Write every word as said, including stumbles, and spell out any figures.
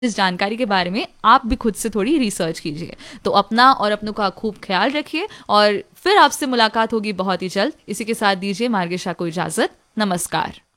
इस जानकारी के बारे में आप भी खुद से थोड़ी रिसर्च कीजिए। तो अपना और अपनों का खूब ख्याल रखिए और फिर आपसे मुलाकात होगी बहुत ही जल्द। इसी के साथ दीजिए मार्गेशा को इजाज़त। नमस्कार।